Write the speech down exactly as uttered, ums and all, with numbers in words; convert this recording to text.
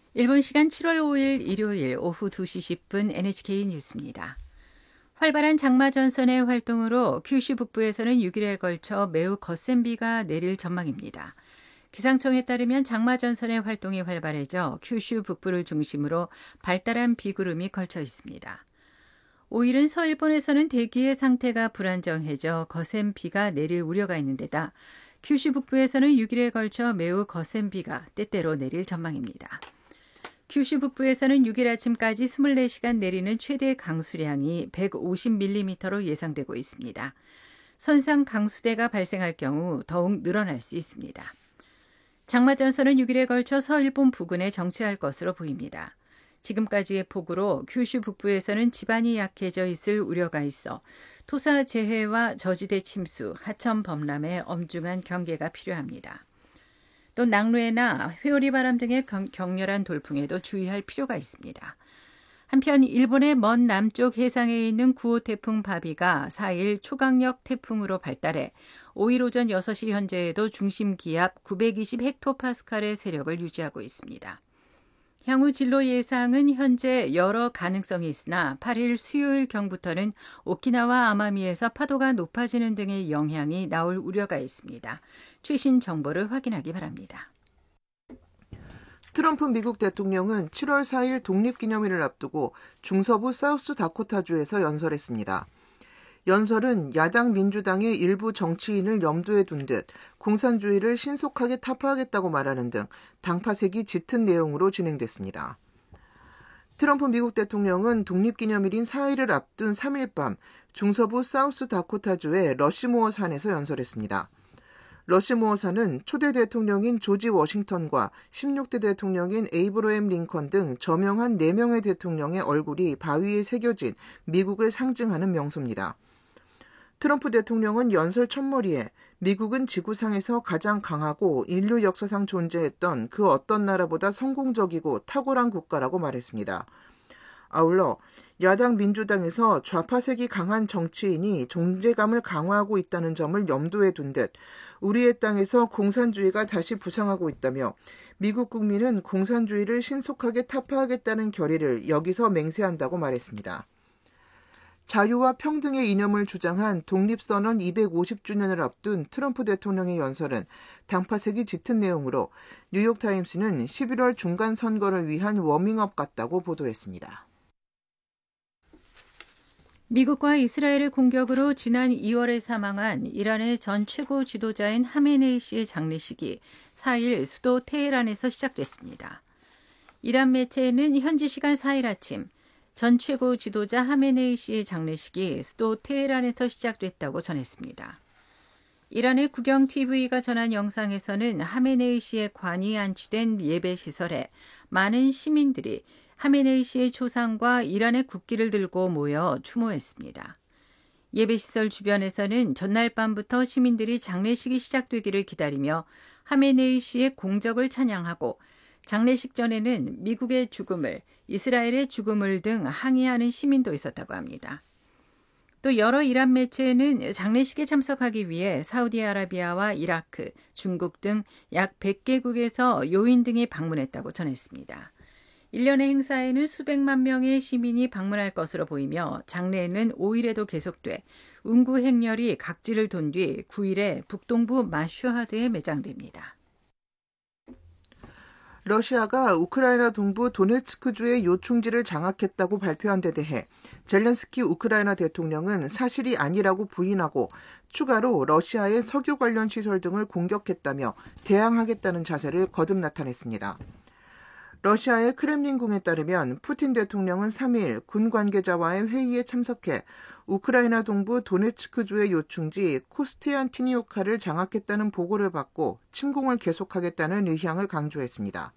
일본 시간 칠월 오일 일요일 오후 두 시 십 분 엔에이치케이 뉴스입니다. 활발한 장마 전선의 활동으로 큐슈 북부에서는 육 일에 걸쳐 매우 거센 비가 내릴 전망입니다. 기상청에 따르면 장마 전선의 활동이 활발해져 큐슈 북부를 중심으로 발달한 비구름이 걸쳐 있습니다. 오일은 서일본에서는 대기의 상태가 불안정해져 거센 비가 내릴 우려가 있는 데다 큐슈 북부에서는 육 일에 걸쳐 매우 거센 비가 때때로 내릴 전망입니다. 큐슈 북부에서는 육 일 아침까지 이십사 시간 내리는 최대 강수량이 백오십 밀리미터로 예상되고 있습니다. 선상 강수대가 발생할 경우 더욱 늘어날 수 있습니다. 장마전선은 육 일에 걸쳐 서일본 부근에 정체할 것으로 보입니다. 지금까지의 폭우로 큐슈 북부에서는 지반이 약해져 있을 우려가 있어 토사 재해와 저지대 침수, 하천 범람에 엄중한 경계가 필요합니다. 또 낙뢰나 회오리 바람 등의 격렬한 돌풍에도 주의할 필요가 있습니다. 한편 일본의 먼 남쪽 해상에 있는 구호 태풍 바비가 사 일 초강력 태풍으로 발달해 오 일 오전 여섯 시 현재에도 중심 기압 구백이십 헥토파스칼의 세력을 유지하고 있습니다. 향후 진로 예상은 현재 여러 가능성이 있으나 팔 일 수요일경부터는 오키나와 아마미에서 파도가 높아지는 등의 영향이 나올 우려가 있습니다. 최신 정보를 확인하기 바랍니다. 트럼프 미국 대통령은 칠월 사일 독립기념일을 앞두고 중서부 사우스다코타주에서 연설했습니다. 연설은 야당 민주당의 일부 정치인을 염두에 둔 듯 공산주의를 신속하게 타파하겠다고 말하는 등 당파색이 짙은 내용으로 진행됐습니다. 트럼프 미국 대통령은 독립기념일인 사 일을 앞둔 삼 일 밤 중서부 사우스다코타주의 러시모어 산에서 연설했습니다. 러시모어 산은 초대 대통령인 조지 워싱턴과 십육 대 대통령인 에이브러햄 링컨 등 저명한 네 명의 대통령의 얼굴이 바위에 새겨진 미국을 상징하는 명소입니다. 트럼프 대통령은 연설 첫머리에 미국은 지구상에서 가장 강하고 인류 역사상 존재했던 그 어떤 나라보다 성공적이고 탁월한 국가라고 말했습니다. 아울러 야당 민주당에서 좌파색이 강한 정치인이 존재감을 강화하고 있다는 점을 염두에 둔 듯 우리의 땅에서 공산주의가 다시 부상하고 있다며 미국 국민은 공산주의를 신속하게 타파하겠다는 결의를 여기서 맹세한다고 말했습니다. 자유와 평등의 이념을 주장한 독립선언 이백오십 주년을 앞둔 트럼프 대통령의 연설은 당파색이 짙은 내용으로 뉴욕타임스는 십일월 중간 선거를 위한 워밍업 같다고 보도했습니다. 미국과 이스라엘의 공격으로 지난 이월에 사망한 이란의 전 최고 지도자인 하메네이 씨의 장례식이 사 일 수도 테헤란에서 시작됐습니다. 이란 매체는 현지 시간 사 일 아침 전 최고 지도자 하메네이 씨의 장례식이 수도 테헤란에서 시작됐다고 전했습니다. 이란의 국영티비가 전한 영상에서는 하메네이 씨의 관이 안치된 예배시설에 많은 시민들이 하메네이 씨의 초상과 이란의 국기를 들고 모여 추모했습니다. 예배시설 주변에서는 전날 밤부터 시민들이 장례식이 시작되기를 기다리며 하메네이 씨의 공적을 찬양하고 장례식 전에는 미국의 죽음을, 이스라엘의 죽음을 등 항의하는 시민도 있었다고 합니다. 또 여러 이란 매체는 장례식에 참석하기 위해 사우디아라비아와 이라크, 중국 등 약 백 개국에서 요인 등이 방문했다고 전했습니다. 일련의 행사에는 수백만 명의 시민이 방문할 것으로 보이며 장례는 오 일에도 계속돼 운구 행렬이 각지를 돈 뒤 구 일에 북동부 마슈하드에 매장됩니다. 러시아가 우크라이나 동부 도네츠크주의 요충지를 장악했다고 발표한 데 대해 젤렌스키 우크라이나 대통령은 사실이 아니라고 부인하고 추가로 러시아의 석유 관련 시설 등을 공격했다며 대항하겠다는 자세를 거듭 나타냈습니다. 러시아의 크렘린궁에 따르면 푸틴 대통령은 삼 일 군 관계자와의 회의에 참석해 우크라이나 동부 도네츠크주의 요충지 코스티안티니우카를 장악했다는 보고를 받고 침공을 계속하겠다는 의향을 강조했습니다.